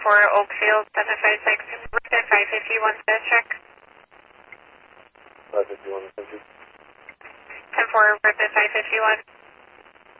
Oakfield, 756, Brooklyn 551, status check. 551, 10-4, Brooklyn 551.